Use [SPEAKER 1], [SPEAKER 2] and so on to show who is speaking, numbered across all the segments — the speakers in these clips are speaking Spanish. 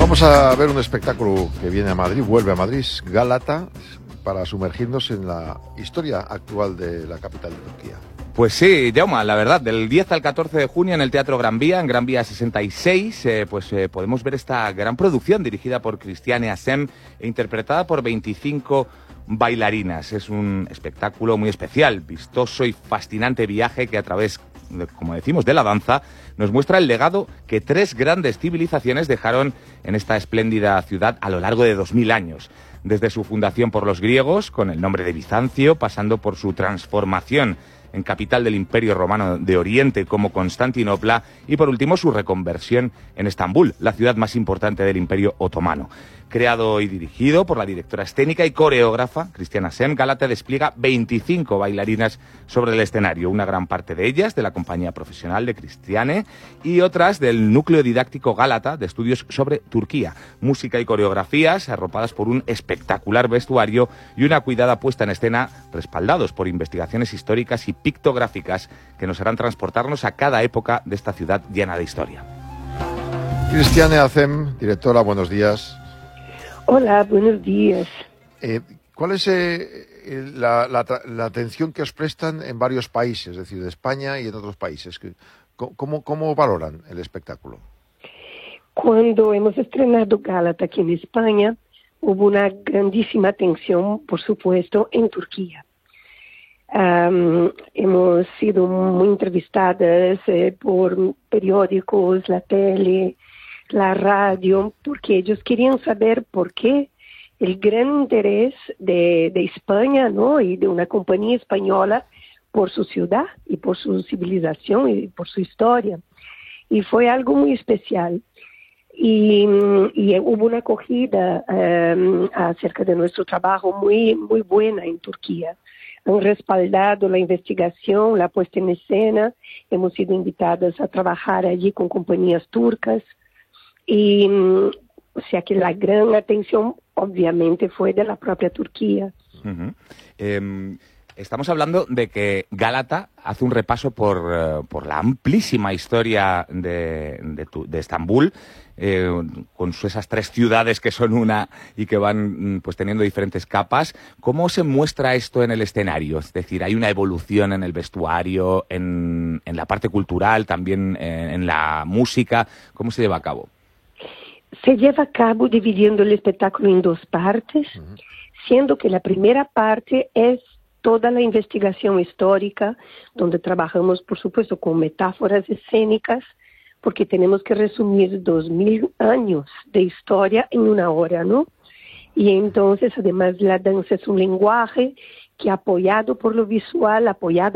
[SPEAKER 1] Vamos a ver un espectáculo que viene a Madrid, vuelve a Madrid, Gálata, para sumergirnos en la historia actual de la capital de Turquía.
[SPEAKER 2] Pues sí, Jaume, la verdad, del 10 al 14 de junio en el Teatro Gran Vía, en Gran Vía 66, podemos ver esta gran producción dirigida por Christiane Asem e interpretada por 25 bailarinas. Es un espectáculo muy especial, vistoso y fascinante viaje que a través, como decimos, de la danza, nos muestra el legado que 3 grandes civilizaciones dejaron en esta espléndida ciudad a lo largo de 2000 años. Desde su fundación por los griegos, con el nombre de Bizancio, pasando por su transformación en capital del Imperio Romano de Oriente como Constantinopla y por último su reconversión en Estambul, la ciudad más importante del Imperio Otomano. Creado y dirigido por la directora escénica y coreógrafa Christiane Asem, Gálata despliega 25 bailarinas sobre el escenario, una gran parte de ellas de la compañía profesional de Christiane y otras del núcleo didáctico Gálata de estudios sobre Turquía. Música y coreografías arropadas por un espectacular vestuario y una cuidada puesta en escena, respaldados por investigaciones históricas y pictográficas que nos harán transportarnos a cada época de esta ciudad llena de historia.
[SPEAKER 1] Christiane Asem, directora, buenos días.
[SPEAKER 3] Hola, buenos días.
[SPEAKER 1] ¿Cuál es la atención que os prestan en varios países, es decir, de España y en otros países? ¿Cómo valoran el espectáculo?
[SPEAKER 3] Cuando hemos estrenado Gálata aquí en España, hubo una grandísima atención, por supuesto, en Turquía. Hemos sido muy entrevistadas por periódicos, la tele, la radio, porque ellos querían saber por qué el gran interés de España, ¿no? Y de una compañía española por su ciudad y por su civilización y por su historia. Y fue algo muy especial. Y hubo una acogida acerca de nuestro trabajo muy, muy buena en Turquía. Han respaldado la investigación, la puesta en escena. Hemos sido invitadas a trabajar allí con compañías turcas. Y o sea que la gran atención obviamente fue de la propia Turquía.
[SPEAKER 2] Uh-huh. Estamos hablando de que Gálata hace un repaso por la amplísima historia de Estambul, con esas 3 ciudades que son una y que van pues teniendo diferentes capas. ¿Cómo se muestra esto en el escenario? Es decir, ¿hay una evolución en el vestuario, en la parte cultural, también en la música? ¿Cómo se lleva a cabo?
[SPEAKER 3] Se lleva a cabo dividiendo el espectáculo en 2 partes, siendo que la primera parte es toda la investigación histórica, donde trabajamos, por supuesto, con metáforas escénicas, porque tenemos que resumir 2000 años de historia en 1 hora, ¿no? Y entonces, además, la danza es un lenguaje que apoyada por lo visual,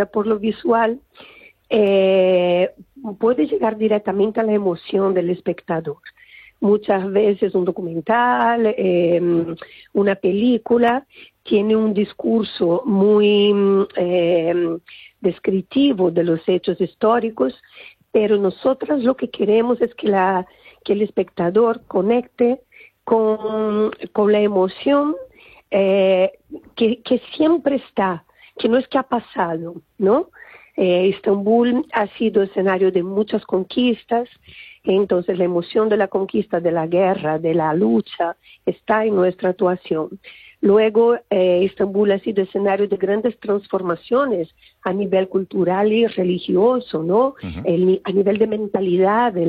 [SPEAKER 3] puede llegar directamente a la emoción del espectador. Muchas veces un documental, una película, tiene un discurso muy descriptivo de los hechos históricos, pero nosotras lo que queremos es que el espectador conecte con la emoción que siempre está, que no es que ha pasado, ¿no? Estambul ha sido escenario de muchas conquistas, entonces la emoción de la conquista, de la guerra, de la lucha, está en nuestra actuación. Luego, Estambul ha sido escenario de grandes transformaciones a nivel cultural y religioso, ¿no? Uh-huh. A nivel de mentalidad de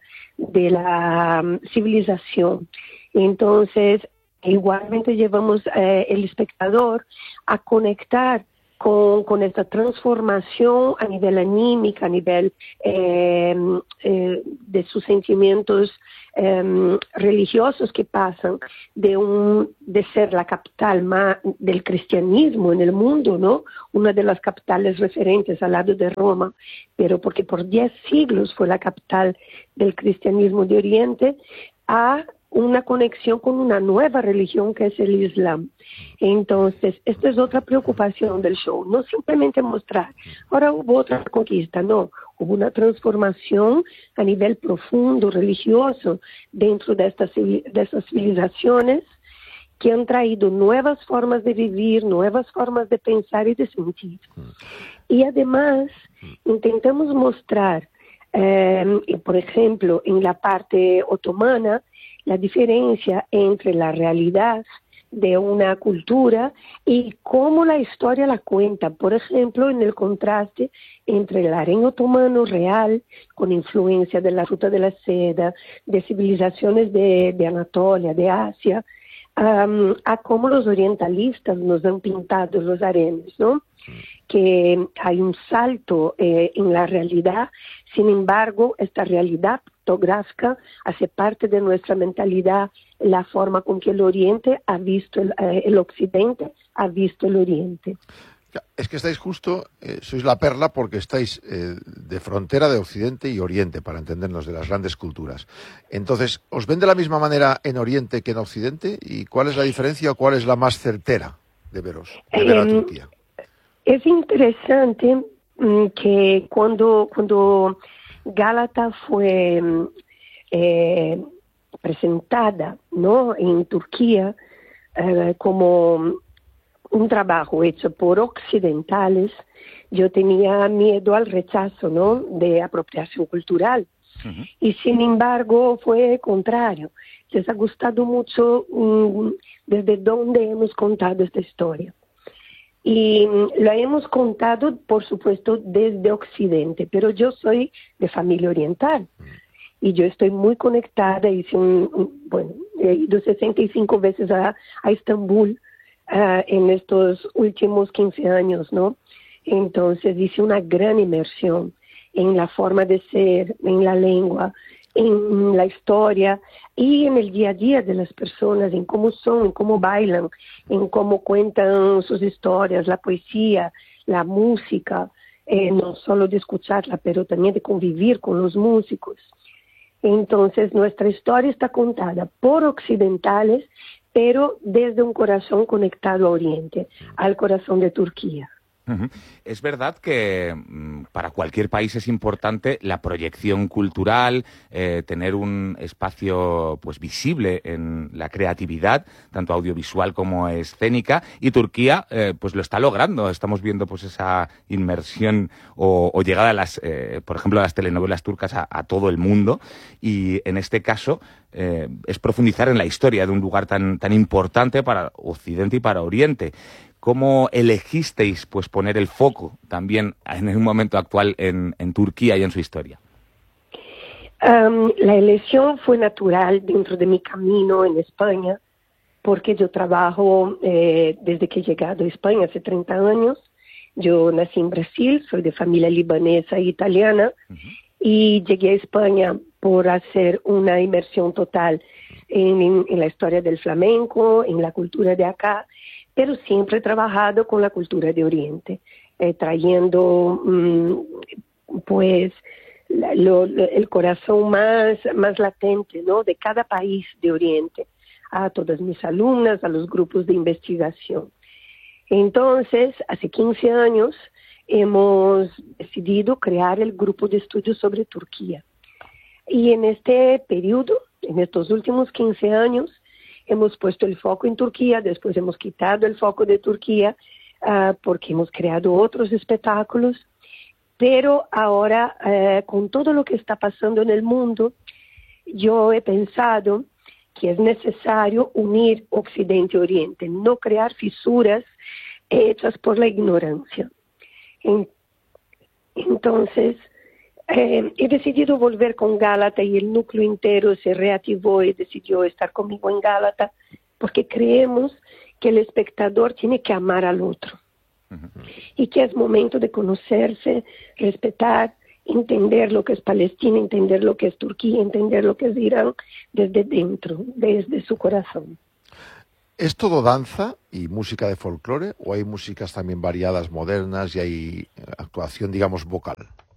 [SPEAKER 3] la civilización. Entonces, igualmente llevamos el espectador a conectar con esta transformación a nivel anímico, a nivel de sus sentimientos religiosos que pasan de ser la capital del cristianismo en el mundo, ¿no? Una de las capitales referentes al lado de Roma, pero porque por 10 siglos fue la capital del cristianismo de Oriente, a una conexión con una nueva religión que es el Islam. Entonces, esta es otra preocupación del show, no simplemente mostrar, ahora hubo otra conquista, no, hubo una transformación a nivel profundo, religioso, dentro de estas civilizaciones que han traído nuevas formas de vivir, nuevas formas de pensar y de sentir. Y además, intentamos mostrar, por ejemplo, en la parte otomana, la diferencia entre la realidad de una cultura y cómo la historia la cuenta. Por ejemplo, en el contraste entre el harén otomano real, con influencia de la ruta de la seda, de civilizaciones de Anatolia, de Asia, a cómo los orientalistas nos han pintado los harenes, ¿no? Que hay un salto en la realidad. Sin embargo, esta realidad fotográfica hace parte de nuestra mentalidad, la forma con que el Oriente ha visto, el Occidente ha visto el Oriente.
[SPEAKER 1] Es que estáis justo, sois la perla porque estáis de frontera de Occidente y Oriente, para entendernos, de las grandes culturas. Entonces, ¿os ven de la misma manera en Oriente que en Occidente? ¿Y cuál es la diferencia o cuál es la más certera de veros, de ver a Turquía?
[SPEAKER 3] Es interesante que cuando Gálata fue presentada, ¿no?, en Turquía como un trabajo hecho por occidentales, yo tenía miedo al rechazo, ¿no?, de apropiación cultural. Uh-huh. Y sin embargo fue contrario. Les ha gustado mucho desde dónde hemos contado esta historia. Y la hemos contado, por supuesto, desde Occidente, pero yo soy de familia oriental y yo estoy muy conectada. He ido 65 veces a Estambul en estos últimos 15 años, ¿no? Entonces hice una gran inmersión en la forma de ser, en la lengua, en la historia y en el día a día de las personas, en cómo son, en cómo bailan, en cómo cuentan sus historias, la poesía, la música, no solo de escucharla, pero también de convivir con los músicos. Entonces, nuestra historia está contada por occidentales, pero desde un corazón conectado a Oriente, al corazón de Turquía.
[SPEAKER 2] Es verdad que para cualquier país es importante la proyección cultural, tener un espacio pues visible en la creatividad, tanto audiovisual como escénica, y Turquía pues lo está logrando. Estamos viendo pues esa inmersión o llegada a las, por ejemplo, a las telenovelas turcas a todo el mundo, y en este caso es profundizar en la historia de un lugar tan importante para Occidente y para Oriente. ¿Cómo elegisteis pues poner el foco también en un momento actual en Turquía y en su historia?
[SPEAKER 3] La elección fue natural dentro de mi camino en España, porque yo trabajo desde que he llegado a España hace 30 años. Yo nací en Brasil, soy de familia libanesa e italiana, y llegué a España por hacer una inmersión total en la historia del flamenco, en la cultura de acá, pero siempre he trabajado con la cultura de Oriente, trayendo pues el corazón más latente, ¿no?, de cada país de Oriente a todas mis alumnas, a los grupos de investigación. Entonces, hace 15 años hemos decidido crear el grupo de estudios sobre Turquía. Y en este periodo, en estos últimos 15 años, hemos puesto el foco en Turquía, después hemos quitado el foco de Turquía porque hemos creado otros espectáculos, pero ahora con todo lo que está pasando en el mundo, yo he pensado que es necesario unir Occidente y Oriente, no crear fisuras hechas por la ignorancia. Entonces, he decidido volver con Gálata y el núcleo entero se reactivó y decidió estar conmigo en Gálata porque creemos que el espectador tiene que amar al otro y que es momento de conocerse, respetar, entender lo que es Palestina, entender lo que es Turquía, entender lo que es Irán desde dentro, desde su corazón.
[SPEAKER 1] ¿Es todo danza y música de folclore o hay músicas también variadas, modernas, y hay actuación, digamos, vocal?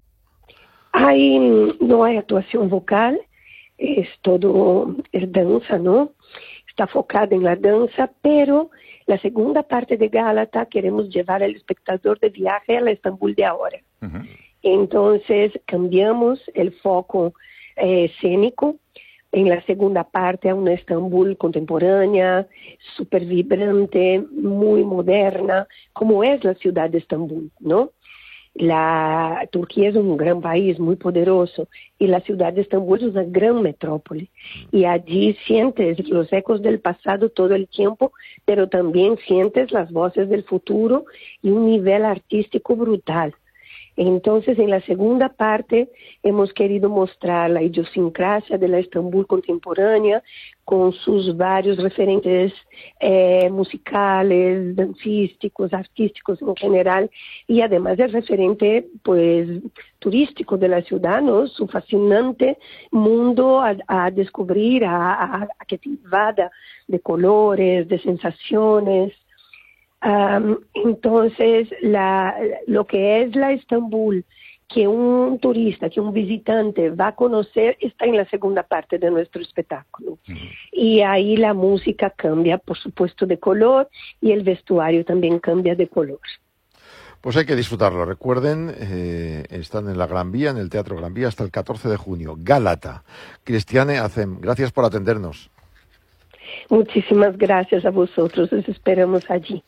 [SPEAKER 3] No hay actuación vocal, es danza, ¿no? Está focada en la danza, pero la segunda parte de Gálata queremos llevar al espectador de viaje a la Estambul de ahora. Uh-huh. Entonces cambiamos el foco escénico en la segunda parte a una Estambul contemporánea, súper vibrante, muy moderna, como es la ciudad de Estambul, ¿no? Turquía es un gran país muy poderoso y la ciudad de Estambul es una gran metrópoli. Y allí sientes los ecos del pasado todo el tiempo, pero también sientes las voces del futuro y un nivel artístico brutal. Entonces, en la segunda parte hemos querido mostrar la idiosincrasia de la Estambul contemporánea con sus varios referentes musicales, dancísticos, artísticos en general, y además el referente pues turístico de la ciudad, ¿no? Su fascinante mundo a descubrir, a que te invada de colores, de sensaciones. Entonces, lo que es la Estambul, que un turista, que un visitante va a conocer, está en la segunda parte de nuestro espectáculo. Y ahí la música cambia, por supuesto, de color, y el vestuario también cambia de color.
[SPEAKER 1] Pues hay que disfrutarlo. Recuerden, están en la Gran Vía, en el Teatro Gran Vía, hasta el 14 de junio. Gálata. Cristiane Acem, gracias por atendernos.
[SPEAKER 3] Muchísimas gracias a vosotros. Los esperamos allí.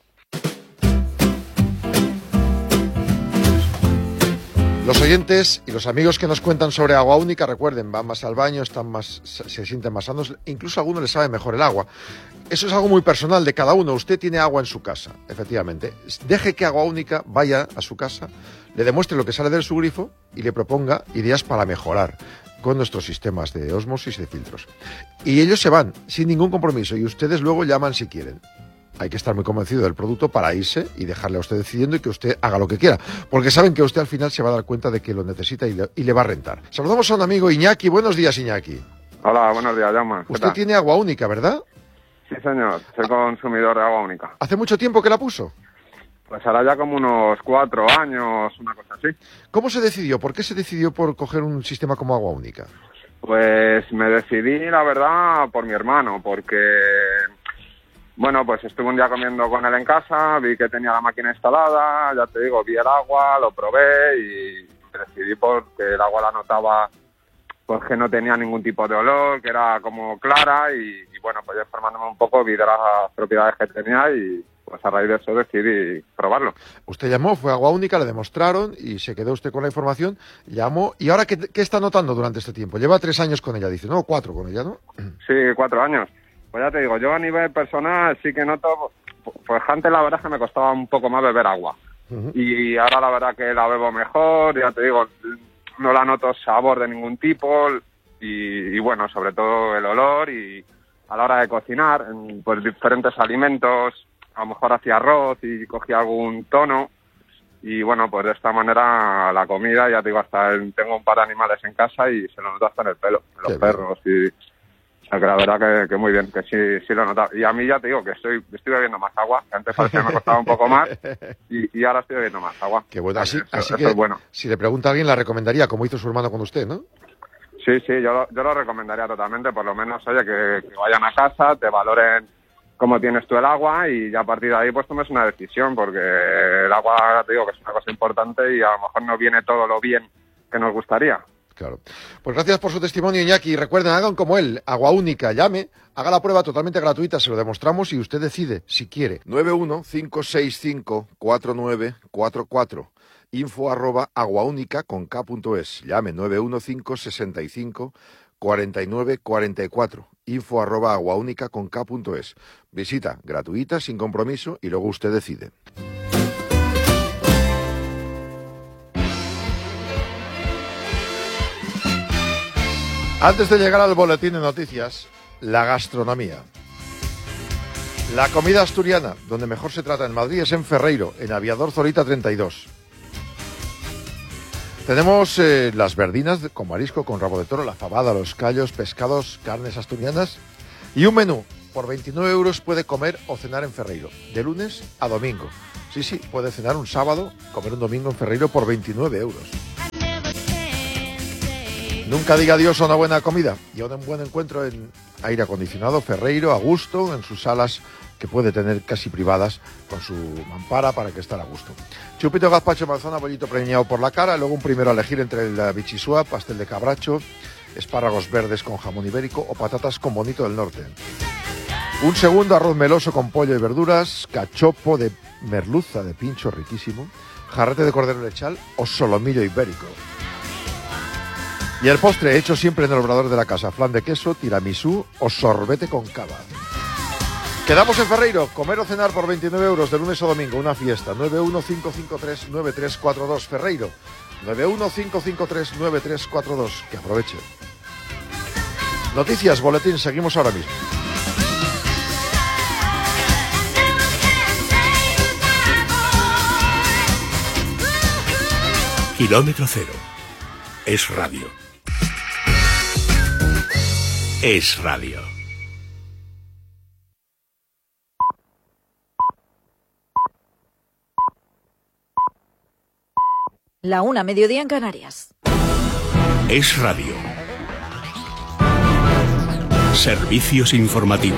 [SPEAKER 1] Los oyentes y los amigos que nos cuentan sobre agua única, recuerden, van más al baño, se sienten más sanos, incluso a algunos les sabe mejor el agua. Eso es algo muy personal de cada uno. Usted tiene agua en su casa, efectivamente. Deje que Agua Única vaya a su casa, le demuestre lo que sale de su grifo y le proponga ideas para mejorar con nuestros sistemas de ósmosis y de filtros. Y ellos se van sin ningún compromiso y ustedes luego llaman si quieren. Hay que estar muy convencido del producto para irse y dejarle a usted decidiendo y que usted haga lo que quiera, porque saben que usted al final se va a dar cuenta de que lo necesita y le va a rentar. Saludamos a un amigo, Iñaki. Buenos días, Iñaki.
[SPEAKER 4] Hola, buenos días, Jaume.
[SPEAKER 1] Usted tiene Agua Única, ¿verdad?
[SPEAKER 4] Sí, señor. Soy consumidor de Agua Única.
[SPEAKER 1] ¿Hace mucho tiempo que la puso?
[SPEAKER 4] Pues ahora ya como unos 4 años, una cosa así.
[SPEAKER 1] ¿Cómo se decidió? ¿Por qué se decidió por coger un sistema como Agua Única?
[SPEAKER 4] Pues me decidí, la verdad, por mi hermano, porque... Bueno, pues estuve un día comiendo con él en casa, vi que tenía la máquina instalada, ya te digo, vi el agua, lo probé y decidí porque el agua la notaba porque no tenía ningún tipo de olor, que era como clara y bueno, pues ya informándome un poco vi de las propiedades que tenía y pues a raíz de eso decidí probarlo.
[SPEAKER 1] Usted llamó, fue Agua Única, le demostraron y se quedó usted con la información, llamó. ¿Y ahora qué está notando durante este tiempo? Lleva 3 años con ella, dice, ¿no? 4 con ella, ¿no?
[SPEAKER 4] Sí, 4 años. Pues ya te digo, yo a nivel personal sí que noto, pues antes la verdad es que me costaba un poco más beber agua. Y ahora la verdad que la bebo mejor, ya te digo, no la noto sabor de ningún tipo y bueno, sobre todo el olor y a la hora de cocinar, pues diferentes alimentos, a lo mejor hacía arroz y cogía algún tono y bueno, pues de esta manera la comida, ya te digo, tengo un par de animales en casa y se lo noto hasta en el pelo, en los perros y... O sea, que la verdad que muy bien, que sí lo he notado. Y a mí ya te digo que estoy bebiendo más agua, que antes parecía que me costaba un poco más y ahora estoy bebiendo más agua.
[SPEAKER 1] Qué bueno, así
[SPEAKER 4] eso
[SPEAKER 1] que
[SPEAKER 4] es bueno.
[SPEAKER 1] Si le pregunta a alguien la recomendaría, como hizo su hermano con usted, ¿no?
[SPEAKER 4] Sí, yo lo recomendaría totalmente, por lo menos, oye, que vayan a casa, te valoren cómo tienes tú el agua y ya a partir de ahí pues tomes una decisión, porque el agua, te digo que es una cosa importante y a lo mejor no viene todo lo bien que nos gustaría.
[SPEAKER 1] Claro. Pues gracias por su testimonio, Iñaki. Y recuerden, hagan como él, Agua Única, llame, haga la prueba totalmente gratuita, se lo demostramos y usted decide si quiere. 915654944, info@aguaunica con k.es. Llame 915654944, info@aguaunica con k.es. Visita gratuita, sin compromiso y luego usted decide. Antes de llegar al boletín de noticias, la gastronomía. La comida asturiana, donde mejor se trata en Madrid, es en Ferreiro, en Aviador Zorita 32. Tenemos las verdinas con marisco, con rabo de toro, la fabada, los callos, pescados, carnes asturianas y un menú. Por 29 euros puede comer o cenar en Ferreiro, de lunes a domingo. Sí, puede cenar un sábado, comer un domingo en Ferreiro por 29 euros. Nunca diga adiós a una buena comida y a un buen encuentro en aire acondicionado, Ferreiro, a gusto, en sus salas que puede tener casi privadas, con su mampara para que esté a gusto. Chupito, gazpacho, manzana, bollito preñado por la cara, luego un primero a elegir entre el bichisua, pastel de cabracho, espárragos verdes con jamón ibérico o patatas con bonito del norte. Un segundo, arroz meloso con pollo y verduras, cachopo de merluza de pincho riquísimo, jarrete de cordero lechal o solomillo ibérico. Y el postre hecho siempre en el obrador de la casa, flan de queso, tiramisú o sorbete con cava. Quedamos en Ferreiro, comer o cenar por 29 euros de lunes o domingo, una fiesta. 915539342, Ferreiro. 915539342, que aproveche. Noticias, boletín, seguimos ahora mismo.
[SPEAKER 5] Kilómetro Cero. Es radio. Es radio.
[SPEAKER 6] La 1, mediodía en Canarias.
[SPEAKER 5] Es radio. Servicios informativos.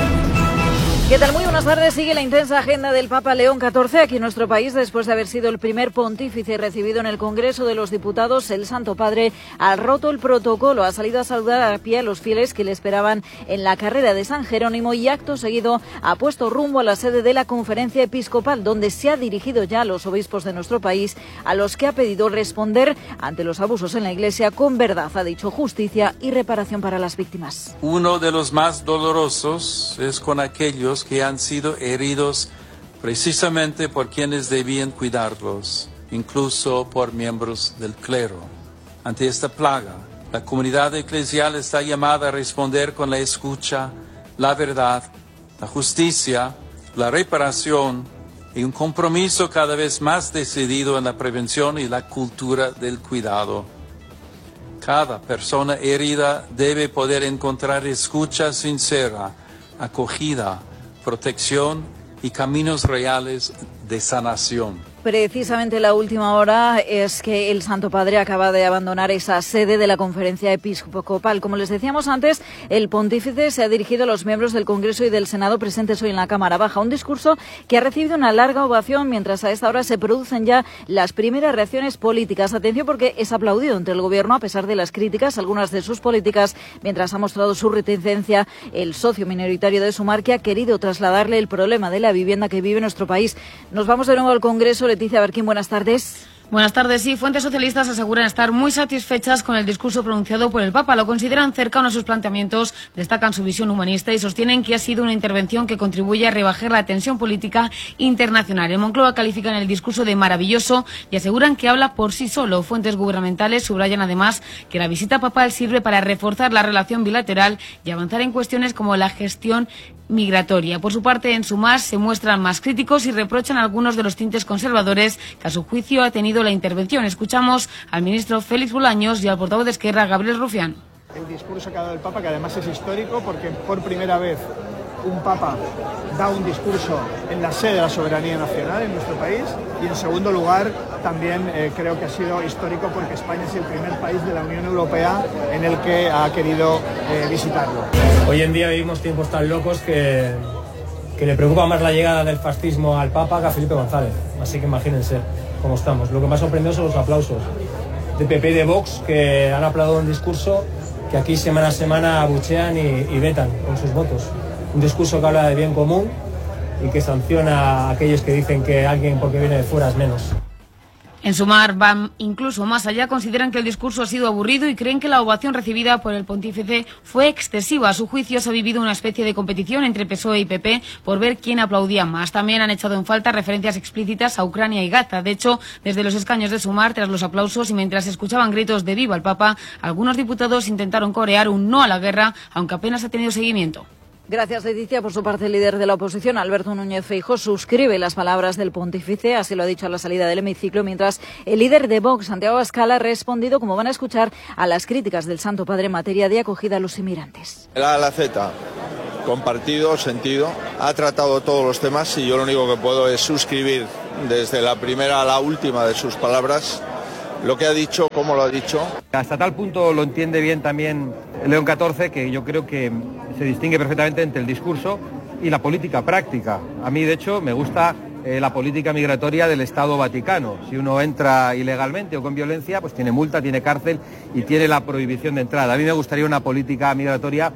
[SPEAKER 6] ¿Qué tal? Muy buenas tardes. Sigue la intensa agenda del Papa León XIV aquí en nuestro país. Después de haber sido el primer pontífice recibido en el Congreso de los Diputados, el Santo Padre ha roto el protocolo. Ha salido a saludar a pie a los fieles que le esperaban en la carrera de San Jerónimo y acto seguido ha puesto rumbo a la sede de la Conferencia Episcopal, donde se ha dirigido ya a los obispos de nuestro país, a los que ha pedido responder ante los abusos en la Iglesia con verdad. Ha dicho justicia y reparación para las víctimas.
[SPEAKER 7] Uno de los más dolorosos es con aquellos que han sido heridos precisamente por quienes debían cuidarlos, incluso por miembros del clero. Ante esta plaga, la comunidad eclesial está llamada a responder con la escucha, la verdad, la justicia, la reparación y un compromiso cada vez más decidido en la prevención y la cultura del cuidado. Cada persona herida debe poder encontrar escucha sincera, acogida, protección y caminos reales de sanación.
[SPEAKER 6] Precisamente la última hora es que el Santo Padre acaba de abandonar esa sede de la Conferencia Episcopal. Como les decíamos antes, el pontífice se ha dirigido a los miembros del Congreso y del Senado presentes hoy en la Cámara Baja. Un discurso que ha recibido una larga ovación, mientras a esta hora se producen ya las primeras reacciones políticas. Atención, porque es aplaudido entre el Gobierno a pesar de las críticas, algunas de sus políticas, mientras ha mostrado su reticencia el socio minoritario de Sumar, que ha querido trasladarle el problema de la vivienda que vive nuestro país. Nos vamos de nuevo al Congreso. Leticia Berquín, buenas tardes.
[SPEAKER 8] Buenas tardes. Sí, fuentes socialistas aseguran estar muy satisfechas con el discurso pronunciado por el Papa. Lo consideran cercano a sus planteamientos, destacan su visión humanista y sostienen que ha sido una intervención que contribuye a rebajar la tensión política internacional. En Moncloa califican el discurso de maravilloso y aseguran que habla por sí solo. Fuentes gubernamentales subrayan además que la visita papal sirve para reforzar la relación bilateral y avanzar en cuestiones como la gestión migratoria. Por su parte, en Sumar se muestran más críticos y reprochan algunos de los tintes conservadores que a su juicio ha tenido la intervención. Escuchamos al ministro Félix Bolaños y al portavoz de Esquerra, Gabriel Rufián.
[SPEAKER 9] El discurso que ha dado el Papa, que además es histórico porque por primera vez un Papa da un discurso en la sede de la soberanía nacional en nuestro país, y en segundo lugar también creo que ha sido histórico porque España es el primer país de la Unión Europea en el que ha querido visitarlo.
[SPEAKER 10] Hoy en día vivimos tiempos tan locos que le preocupa más la llegada del fascismo al Papa que a Felipe González, así que imagínense cómo estamos. Lo que más sorprendió son los aplausos de PP y de Vox, que han aplaudido un discurso que aquí semana a semana abuchean y vetan con sus votos. Un discurso que habla de bien común y que sanciona a aquellos que dicen que alguien porque viene de fuera es menos.
[SPEAKER 8] En Sumar van incluso más allá, consideran que el discurso ha sido aburrido y creen que la ovación recibida por el pontífice fue excesiva. A su juicio se ha vivido una especie de competición entre PSOE y PP por ver quién aplaudía más. También han echado en falta referencias explícitas a Ucrania y Gaza. De hecho, desde los escaños de Sumar, tras los aplausos y mientras escuchaban gritos de viva el Papa, algunos diputados intentaron corear un no a la guerra, aunque apenas ha tenido seguimiento.
[SPEAKER 6] Gracias, Leticia. Por su parte, el líder de la oposición, Alberto Núñez Feijóo, suscribe las palabras del pontífice, así lo ha dicho a la salida del hemiciclo, mientras el líder de Vox, Santiago Abascal, ha respondido, como van a escuchar, a las críticas del Santo Padre en materia de acogida a los inmigrantes.
[SPEAKER 11] La Alaceta, compartido, sentido, ha tratado todos los temas y yo lo único que puedo es suscribir desde la primera a la última de sus palabras. Lo que ha dicho, cómo lo ha dicho.
[SPEAKER 12] Hasta tal punto lo entiende bien también León XIV, que yo creo que se distingue perfectamente entre el discurso y la política práctica. A mí, de hecho, me gusta la política migratoria del Estado Vaticano. Si uno entra ilegalmente o con violencia, pues tiene multa, tiene cárcel y tiene la prohibición de entrada. A mí me gustaría una política migratoria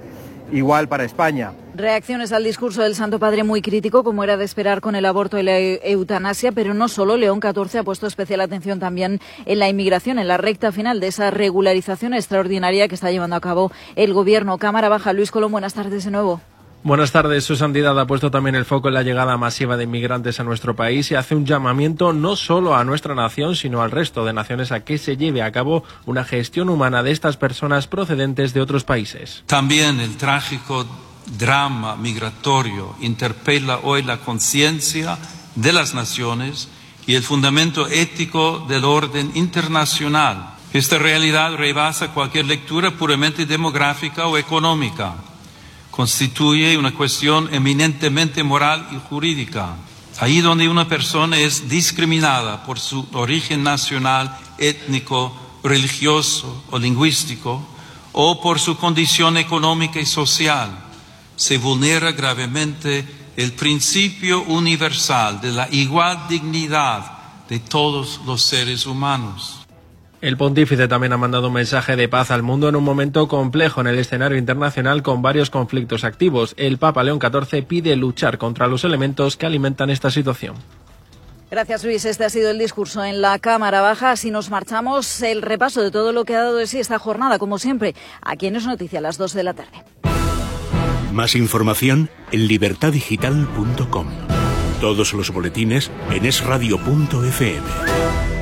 [SPEAKER 12] igual para España.
[SPEAKER 6] Reacciones al discurso del Santo Padre muy crítico, como era de esperar con el aborto y la eutanasia, pero no solo. León XIV ha puesto especial atención también en la inmigración, en la recta final de esa regularización extraordinaria que está llevando a cabo el Gobierno. Cámara Baja, Luis Colón, buenas tardes de nuevo.
[SPEAKER 13] Buenas tardes. Su Santidad ha puesto también el foco en la llegada masiva de inmigrantes a nuestro país y hace un llamamiento no solo a nuestra nación, sino al resto de naciones a que se lleve a cabo una gestión humana de estas personas procedentes de otros países.
[SPEAKER 7] También el trágico drama migratorio interpela hoy la conciencia de las naciones y el fundamento ético del orden internacional. Esta realidad rebasa cualquier lectura puramente demográfica o económica. Constituye una cuestión eminentemente moral y jurídica. Ahí donde una persona es discriminada por su origen nacional, étnico, religioso o lingüístico, o por su condición económica y social, se vulnera gravemente el principio universal de la igual dignidad de todos los seres humanos.
[SPEAKER 13] El pontífice también ha mandado un mensaje de paz al mundo en un momento complejo en el escenario internacional con varios conflictos activos. El Papa León XIV pide luchar contra los elementos que alimentan esta situación.
[SPEAKER 6] Gracias, Luis. Este ha sido el discurso en la Cámara Baja. Así nos marchamos. El repaso de todo lo que ha dado de sí esta jornada, como siempre, aquí en Es Noticia a las 2 de la tarde.
[SPEAKER 5] Más información en libertadigital.com. Todos los boletines en esradio.fm.